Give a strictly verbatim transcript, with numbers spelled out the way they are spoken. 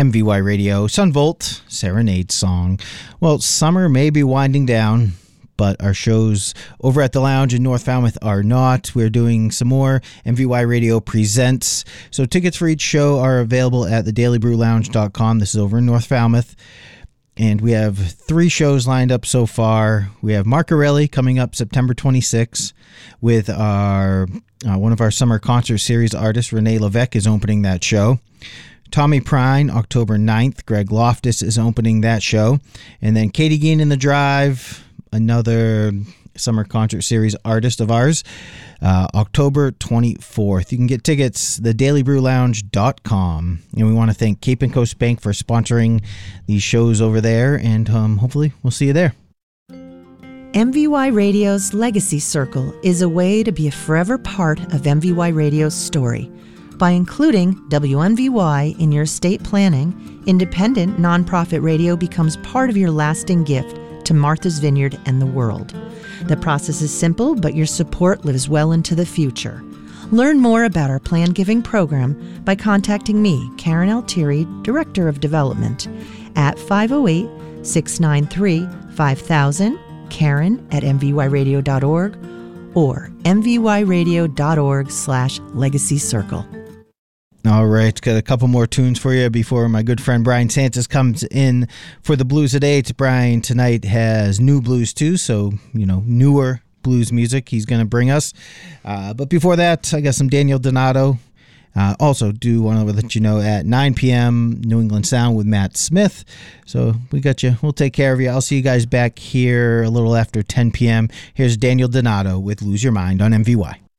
M V Y Radio, Sunvolt, Serenade Song. Well, summer may be winding down, but our shows over at the Lounge in North Falmouth are not. We're doing some more M V Y Radio Presents. So tickets for each show are available at the daily brew lounge dot com. This is over in North Falmouth. And we have three shows lined up so far. We have Marcarelli coming up September twenty-sixth with our uh, one of our summer concert series artists, Renee Levesque, is opening that show. Tommy Prine, October ninth. Greg Loftus is opening that show. And then Katie Gein in the Drive, another summer concert series artist of ours, uh, October twenty-fourth. You can get tickets, the daily brew lounge dot com. And we want to thank Cape and Coast Bank for sponsoring these shows over there, and um, hopefully we'll see you there. M V Y Radio's Legacy Circle is a way to be a forever part of M V Y Radio's story. By including W M V Y in your estate planning, independent nonprofit radio becomes part of your lasting gift to Martha's Vineyard and the world. The process is simple, but your support lives well into the future. Learn more about our Plan Giving program by contacting me, Karen Altieri, Director of Development, at five oh eight, six nine three, five thousand, Karen at m v y radio dot org, or m v y radio dot org slash legacy circle. All right, got a couple more tunes for you before my good friend Brian Santos comes in for the blues at eight. Brian tonight has new blues too, so, you know, newer blues music he's going to bring us. Uh, but before that, I got some Daniel Donato. Uh, also, do want to let you know at nine p.m. New England Sound with Matt Smith. So we got you. We'll take care of you. I'll see you guys back here a little after ten p.m. Here's Daniel Donato with Lose Your Mind on M V Y.